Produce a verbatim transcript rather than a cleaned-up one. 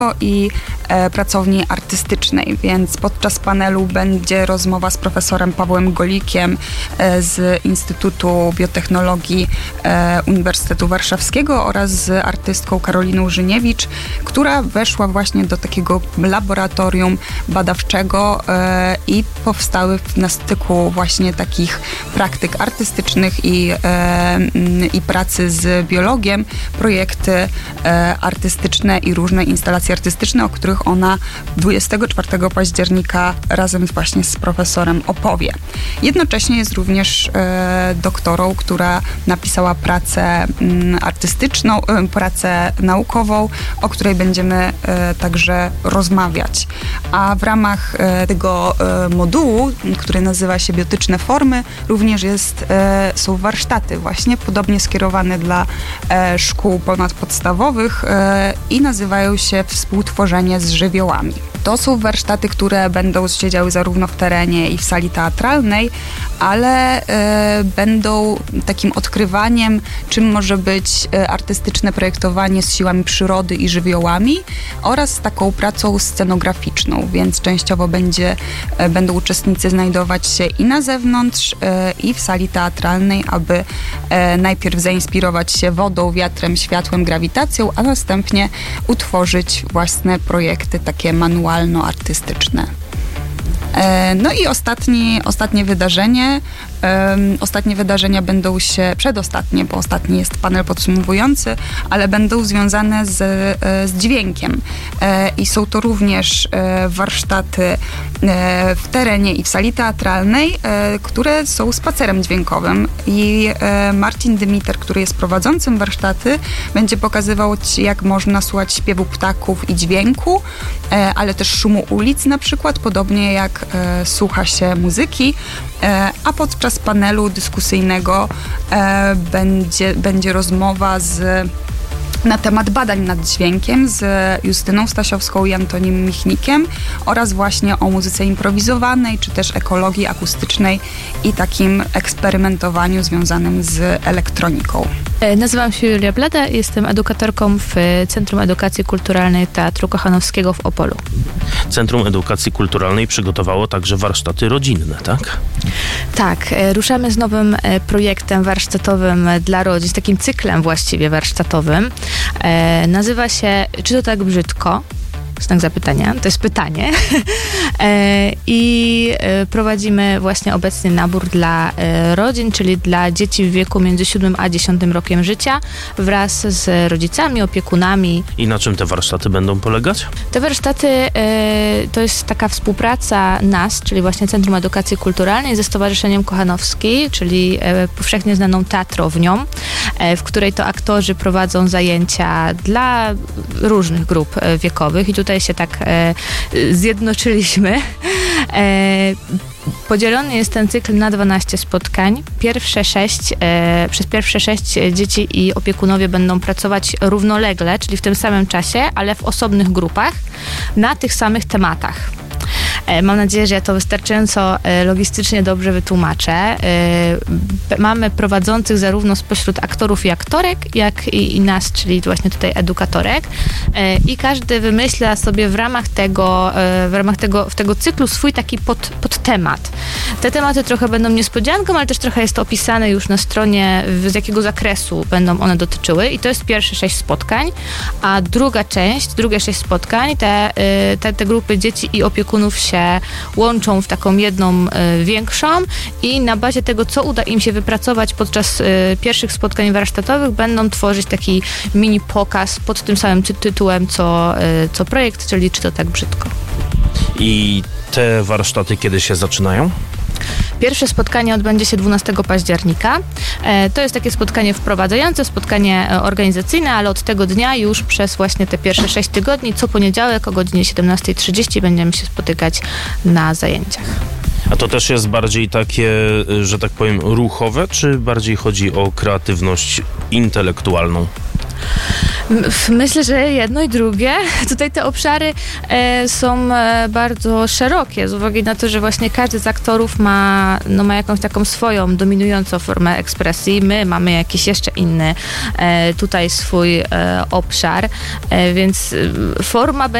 i e, pracowni artystycznej, więc podczas panelu będzie rozmowa z profesorem Pawłem Golikiem e, z Instytutu Biotechnologii e, Uniwersytetu Warszawskiego oraz z artystką Karoliną Żyniewicz, która weszła właśnie do takiego laboratorium badawczego e, i powstały na styku właśnie takich praktyk artystycznych i, e, i pracy z biologiem projekty e, artystyczne i różne instalacje artystyczne, o których ona dwudziestego czwartego października razem właśnie z profesorem opowie. Jednocześnie jest również e, doktorą, która napisała pracę m, artystyczną, e, pracę naukową, o której będziemy e, także rozmawiać. A w ramach e, tego e, modułu, który nazywa się Biotyczne formy, również jest, e, są warsztaty właśnie podobnie skierowane dla e, szkół ponadpodstawowych e, i nazywają się Współtworzenie z żywiołami. To są warsztaty, które będą się działy zarówno w terenie i w sali teatralnej, ale e, będą takim odkrywaniem, czym może być e, artystyczne projektowanie z siłami przyrody i żywiołami oraz taką pracą scenograficzną, więc częściowo będzie, e, będą uczestnicy znajdować się i na zewnątrz, e, i w sali teatralnej, aby e, najpierw zainspirować się wodą, wiatrem, światłem, grawitacją, a następnie utworzyć własne projekty takie manualno-artystyczne. No i ostatni, ostatnie wydarzenie. Um, ostatnie wydarzenia będą się, przedostatnie, bo ostatni jest panel podsumowujący, ale będą związane z, z dźwiękiem. E, I są to również e, warsztaty e, w terenie i w sali teatralnej, e, które są spacerem dźwiękowym. I e, Marcin Dymiter, który jest prowadzącym warsztaty, będzie pokazywał ci, jak można słuchać śpiewu ptaków i dźwięku, e, ale też szumu ulic na przykład, podobnie jak e, słucha się muzyki, e, a podczas panelu dyskusyjnego e, będzie, będzie rozmowa z, na temat badań nad dźwiękiem z Justyną Stasiowską i Antonim Michnikiem oraz właśnie o muzyce improwizowanej, czy też ekologii akustycznej i takim eksperymentowaniu związanym z elektroniką. Nazywam się Julia Blada i jestem edukatorką w Centrum Edukacji Kulturalnej Teatru Kochanowskiego w Opolu. Centrum Edukacji Kulturalnej przygotowało także warsztaty rodzinne, tak? Tak, ruszamy z nowym projektem warsztatowym dla rodzin, z takim cyklem właściwie warsztatowym. E, nazywa się Czy to tak brzydko? Znak zapytania, to jest pytanie. e, I e, prowadzimy właśnie obecnie nabór dla e, rodzin, czyli dla dzieci w wieku między siódmym a dziesiątym rokiem życia wraz z rodzicami, opiekunami. I na czym te warsztaty będą polegać? Te warsztaty e, to jest taka współpraca nas, czyli właśnie Centrum Edukacji Kulturalnej ze Stowarzyszeniem Kochanowski, czyli e, powszechnie znaną teatrownią, e, w której to aktorzy prowadzą zajęcia dla różnych grup e, wiekowych i tutaj się tak e, zjednoczyliśmy. E, Podzielony jest ten cykl na dwanaście spotkań. Pierwsze sześć, e, przez pierwsze sześć dzieci i opiekunowie będą pracować równolegle, czyli w tym samym czasie, ale w osobnych grupach na tych samych tematach. Mam nadzieję, że ja to wystarczająco logistycznie dobrze wytłumaczę. Mamy prowadzących zarówno spośród aktorów i aktorek, jak i, i nas, czyli właśnie tutaj edukatorek. I każdy wymyśla sobie w ramach tego, w ramach tego, w tego cyklu swój taki pod, podtemat. Te tematy trochę będą niespodzianką, ale też trochę jest to opisane już na stronie, z jakiego zakresu będą one dotyczyły. I to jest pierwsze sześć spotkań, a druga część, drugie sześć spotkań, te, te, te grupy dzieci i opiekunów się łączą w taką jedną y, większą i na bazie tego, co uda im się wypracować podczas y, pierwszych spotkań warsztatowych, będą tworzyć taki mini pokaz pod tym samym ty- tytułem, co, y, co projekt, czyli Czy to tak brzydko. I te warsztaty kiedy się zaczynają? Pierwsze spotkanie odbędzie się dwunastego października. E, to jest takie spotkanie wprowadzające, spotkanie organizacyjne, ale od tego dnia już przez właśnie te pierwsze sześć tygodni, co poniedziałek o godzinie siedemnasta trzydzieści będziemy się spotykać na zajęciach. A to też jest bardziej takie, że tak powiem, ruchowe, czy bardziej chodzi o kreatywność intelektualną? Myślę, że jedno i drugie. Tutaj te obszary e, są e, bardzo szerokie, z uwagi na to, że właśnie każdy z aktorów ma, no, ma jakąś taką swoją dominującą formę ekspresji. My mamy jakiś jeszcze inny e, tutaj swój e, obszar, e, więc forma